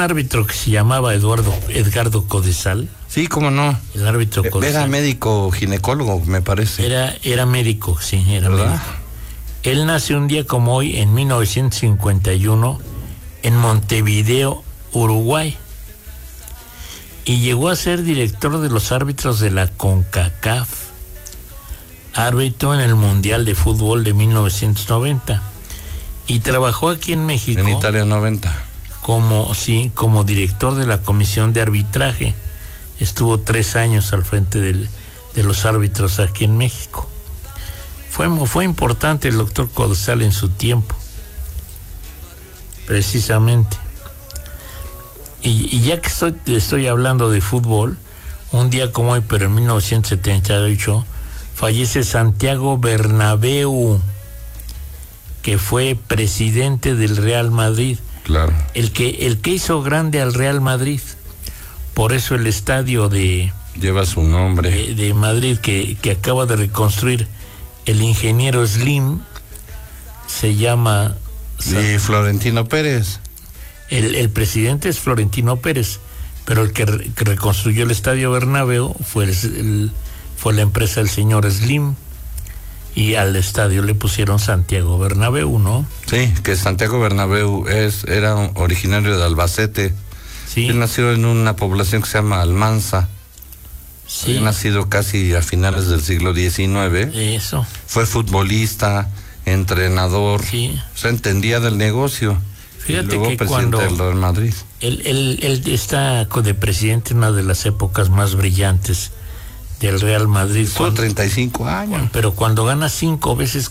árbitro que se llamaba Edgardo Codesal. Sí, cómo no. El árbitro Codesal. Era médico ginecólogo, me parece. Era médico, sí, era ¿verdad? médico. Él nació un día como hoy, en 1951, en Montevideo, Uruguay. Y llegó a ser director de los árbitros de la CONCACAF. Árbitro en el Mundial de Fútbol de 1990. Y trabajó aquí en México. En Italia 90. Como director de la Comisión de Arbitraje. Estuvo 3 años al frente de los árbitros aquí en México. Fue importante el doctor Codesal en su tiempo, precisamente. Y ya que estoy hablando de fútbol, un día como hoy, pero en 1978, fallece Santiago Bernabéu, que fue presidente del Real Madrid. Claro. El que hizo grande al Real Madrid. Por eso el estadio lleva su nombre. De Madrid, que acaba de reconstruir el ingeniero Slim, se llama... Y Florentino Pérez. El presidente es Florentino Pérez, pero el que reconstruyó el estadio Bernabéu fue la empresa del señor Slim, y al estadio le pusieron Santiago Bernabéu, ¿no? Sí, que Santiago Bernabéu era originario de Albacete. Sí. Él nació en una población que se llama Almanza. Sí. Había nacido casi a finales del siglo XIX. Eso. Fue futbolista, entrenador. Sí. O sea, entendía del negocio. Fíjate y luego que presidente del Real Madrid. Él está de presidente en una de las épocas más brillantes del Real Madrid. Estuvo 35 años. Pero cuando gana 5 veces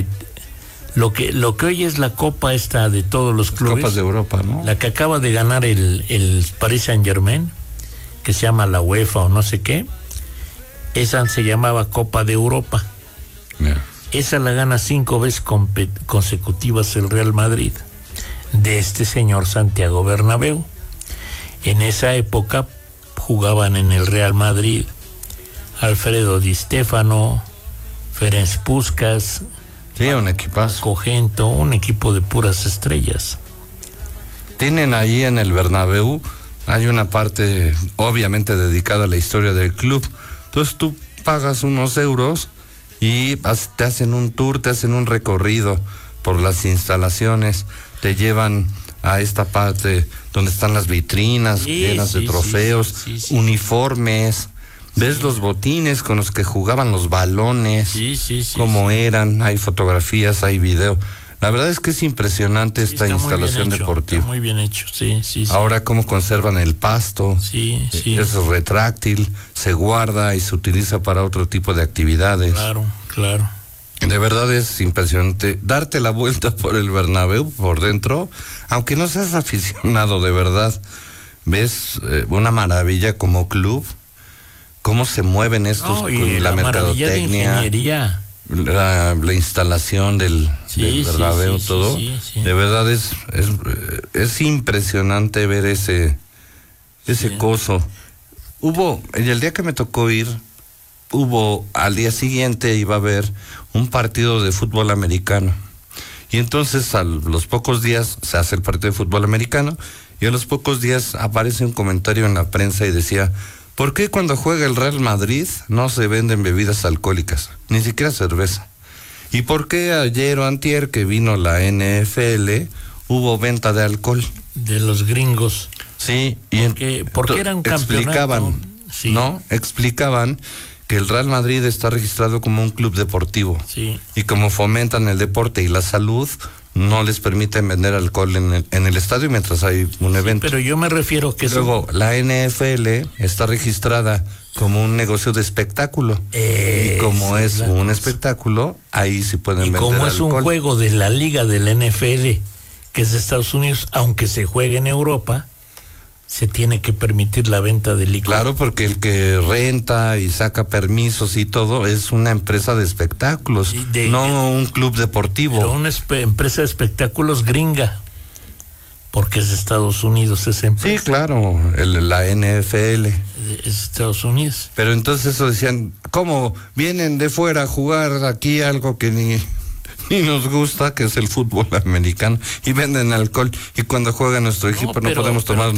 lo que hoy es la copa esta de todos los clubes. Copas de Europa, ¿no? La que acaba de ganar el Paris Saint-Germain, que se llama la UEFA o no sé qué, esa se llamaba Copa de Europa. Yeah. Esa la gana 5 veces consecutivas el Real Madrid, de este señor Santiago Bernabéu. En esa época jugaban en el Real Madrid Alfredo Di Stéfano, Ferenc Puskás, sí, un equipazo, Cogento, un equipo de puras estrellas. Tienen ahí en el Bernabéu, hay una parte obviamente dedicada a la historia del club. Entonces tú pagas unos euros y te hacen un tour, te hacen un recorrido por las instalaciones, te llevan a esta parte donde están las vitrinas llenas de trofeos, uniformes, ves los botines con los que jugaban, los balones, cómo eran, hay fotografías, hay video. La verdad es que es impresionante esta instalación deportiva. Está muy bien hecho, sí. Ahora cómo conservan el pasto, es retráctil, se guarda y se utiliza para otro tipo de actividades. Claro. De verdad es impresionante darte la vuelta por el Bernabéu, por dentro, aunque no seas aficionado, de verdad, ves una maravilla como club, cómo se mueven estos, con la mercadotecnia, la instalación del Bernabéu, todo. De verdad es impresionante ver ese coso. El día que me tocó ir, al día siguiente iba a haber un partido de fútbol americano. Y entonces a los pocos días se hace el partido de fútbol americano y a los pocos días aparece un comentario en la prensa y decía: ¿por qué cuando juega el Real Madrid no se venden bebidas alcohólicas? Ni siquiera cerveza. ¿Y por qué ayer o antier que vino la NFL hubo venta de alcohol? De los gringos. Sí. Porque era un campeonato. Explicaban que el Real Madrid está registrado como un club deportivo. Sí. Y como fomentan el deporte y la salud, no les permiten vender alcohol en el estadio mientras hay un evento. Pero yo me refiero que... Luego, la NFL está registrada como un negocio de espectáculo. Y como es un espectáculo, ahí sí pueden vender alcohol. Y como es un juego de la liga de la NFL, que es de Estados Unidos, aunque se juegue en Europa, se tiene que permitir la venta de licor. Claro, porque el que renta y saca permisos y todo es una empresa de espectáculos, no un club deportivo. Pero una empresa de espectáculos gringa, porque es de Estados Unidos esa empresa. Sí, claro, la NFL. Es Estados Unidos. Pero entonces eso decían, ¿cómo vienen de fuera a jugar aquí algo que ni nos gusta, que es el fútbol americano, y venden alcohol, y cuando juega nuestro equipo no podemos tomar